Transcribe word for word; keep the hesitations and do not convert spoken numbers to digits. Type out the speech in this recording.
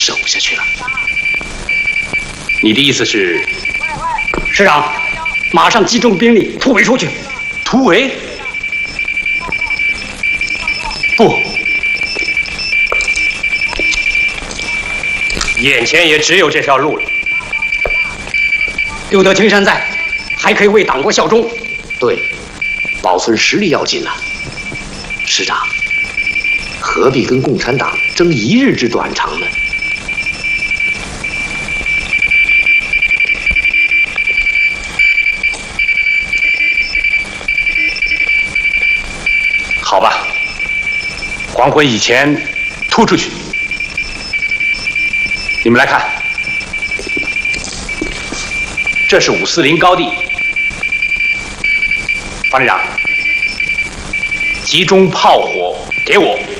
守下去了。你的意思是， 师长，马上集中兵力突围出去。 突围？不，眼前也只有这条路了。 留得青山在，还可以为党国效忠。 对，保存实力要紧呐。师长，何必跟共产党争一日之短长呢？ 好吧，黄昏以前突出去。你们来看，这是五四零高地。方连长，集中炮火给我。